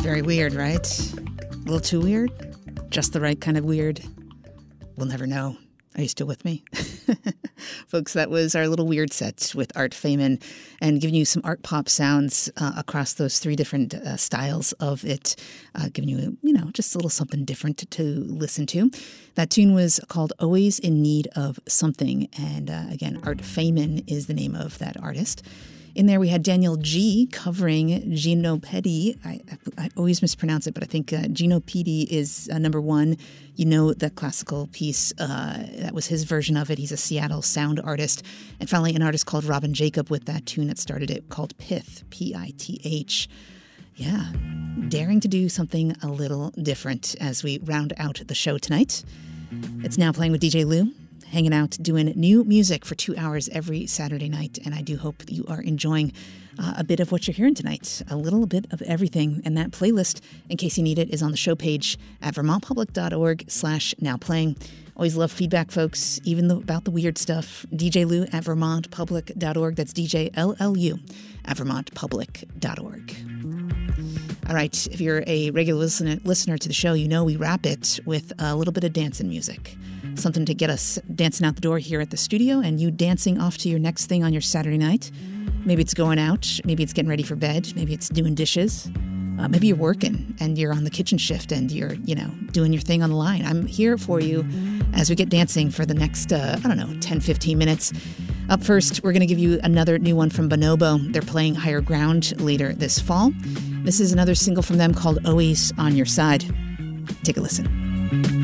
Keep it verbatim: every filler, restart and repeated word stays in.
Very weird, right? A little too weird? Just the right kind of weird? We'll never know. Are you still with me? Folks, that was our little weird set with Art Feynman and giving you some art pop sounds uh, across those three different uh, styles of it, uh, giving you, you know, just a little something different to, to listen to. That tune was called Always in Need of Something. And uh, again, Art Feynman is the name of that artist. In there, we had Daniel G covering Gino Pedi. I, I always mispronounce it, but I think uh, Gino Pedi is uh, number one. You know that classical piece. Uh, that was his version of it. He's a Seattle sound artist. And finally, an artist called Robin Jacob with that tune that started it called Pith, P I T H. Yeah, daring to do something a little different as we round out the show tonight. It's Now Playing with D J Lou. Hanging out, doing new music for two hours every Saturday night. And I do hope that you are enjoying uh, a bit of what you're hearing tonight. A little bit of everything. And that playlist, in case you need it, is on the show page at vermontpublic.org slash now playing. Always love feedback, folks, even the, about the weird stuff. D J Lou at vermontpublic dot org. That's D J L L U at vermontpublic dot org. All right, if you're a regular listener, listener to the show, you know we wrap it with a little bit of dancing music. Something to get us dancing out the door here at the studio and you dancing off to your next thing on your Saturday night. Maybe it's going out. Maybe it's getting ready for bed. Maybe it's doing dishes. Uh, maybe you're working and you're on the kitchen shift and you're, you know, doing your thing on the line. I'm here for you as we get dancing for the next, uh, I don't know, ten, fifteen minutes. Up first, we're going to give you another new one from Bonobo. They're playing Higher Ground later this fall. This is another single from them called Always on Your Side. Take a listen.